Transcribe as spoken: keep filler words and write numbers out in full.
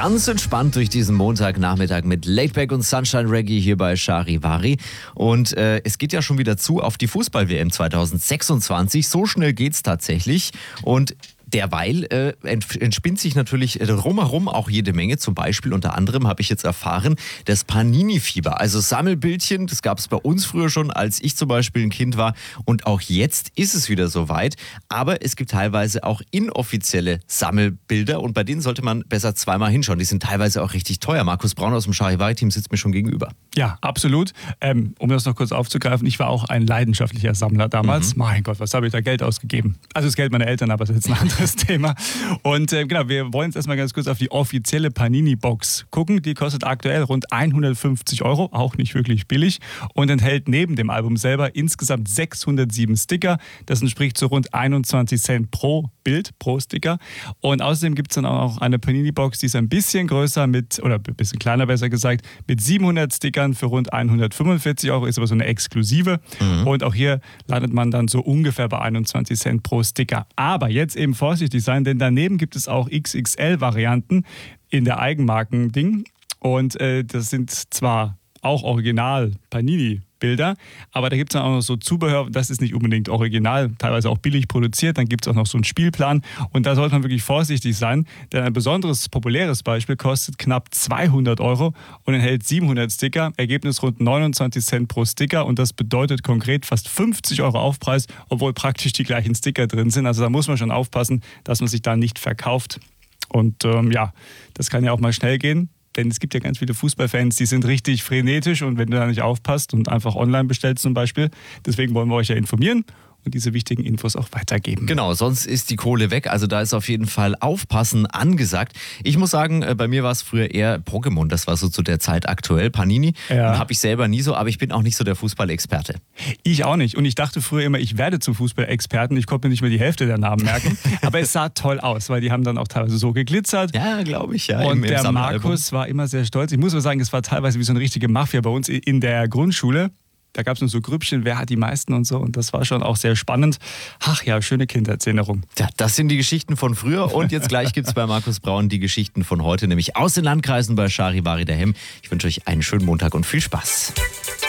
ganz entspannt durch diesen Montagnachmittag mit Laidback und Sunshine Reggae hier bei Charivari. Und äh, es geht ja schon wieder zu auf die Fußball-W M zwanzig sechsundzwanzig. So schnell geht's tatsächlich. Und derweil äh, entspinnt sich natürlich drumherum auch jede Menge. Zum Beispiel unter anderem habe ich jetzt erfahren, das Panini-Fieber. Also Sammelbildchen, das gab es bei uns früher schon, als ich zum Beispiel ein Kind war. Und auch jetzt ist es wieder soweit. Aber es gibt teilweise auch inoffizielle Sammelbilder. Und bei denen sollte man besser zweimal hinschauen. Die sind teilweise auch richtig teuer. Markus Braun aus dem Charivari-Team sitzt mir schon gegenüber. Ja, absolut. Ähm, um das noch kurz aufzugreifen, ich war auch ein leidenschaftlicher Sammler damals. Mhm. Mein Gott, was habe ich da Geld ausgegeben? Also das Geld meiner Eltern, aber das ist jetzt ein anderes Thema. Und äh, genau, wir wollen jetzt erstmal ganz kurz auf die offizielle Panini-Box gucken. Die kostet aktuell rund hundertfünfzig Euro, auch nicht wirklich billig, und enthält neben dem Album selber insgesamt sechshundertsieben Sticker. Das entspricht so rund einundzwanzig Cent pro Bild, pro Sticker. Und außerdem gibt es dann auch noch eine Panini-Box, die ist ein bisschen größer mit, oder ein bisschen kleiner besser gesagt, mit siebenhundert Stickern für rund hundertfünfundvierzig Euro, ist aber so eine exklusive. Mhm. Und auch hier landet man dann so ungefähr bei einundzwanzig Cent pro Sticker. Aber jetzt eben vorsichtig sein, denn daneben gibt es auch X X L-Varianten in der Eigenmarken-Ding. Und äh, das sind zwar auch original Panini-Bilder, aber da gibt es dann auch noch so Zubehör, das ist nicht unbedingt original, teilweise auch billig produziert. Dann gibt es auch noch so einen Spielplan und da sollte man wirklich vorsichtig sein, denn ein besonderes, populäres Beispiel kostet knapp zweihundert Euro und enthält siebenhundert Sticker, Ergebnis rund neunundzwanzig Cent pro Sticker, und das bedeutet konkret fast fünfzig Euro Aufpreis, obwohl praktisch die gleichen Sticker drin sind. Also da muss man schon aufpassen, dass man sich da nicht verkauft. Und ähm, ja, das kann ja auch mal schnell gehen. Denn es gibt ja ganz viele Fußballfans, die sind richtig frenetisch, und wenn du da nicht aufpasst und einfach online bestellst zum Beispiel, deswegen wollen wir euch ja informieren und diese wichtigen Infos auch weitergeben. Genau, sonst ist die Kohle weg. Also da ist auf jeden Fall Aufpassen angesagt. Ich muss sagen, bei mir war es früher eher Pokémon. Das war so zu der Zeit aktuell. Panini ja. habe ich selber nie so, aber ich bin auch nicht so der Fußballexperte. Ich auch nicht. Und ich dachte früher immer, ich werde zum Fußballexperten. Ich konnte mir nicht mehr die Hälfte der Namen merken. Aber es sah toll aus, weil die haben dann auch teilweise so geglitzert. Ja, glaube ich, ja. Und im, im der Markus war immer sehr stolz. Ich muss aber sagen, es war teilweise wie so eine richtige Mafia bei uns in der Grundschule. Da gab es nur so Grüppchen, wer hat die meisten und so. Und das war schon auch sehr spannend. Ach ja, schöne Kindheitserinnerung. Ja, das sind die Geschichten von früher. Und jetzt gleich gibt es bei Markus Braun die Geschichten von heute, nämlich aus den Landkreisen bei Charivari daheim. Ich wünsche euch einen schönen Montag und viel Spaß.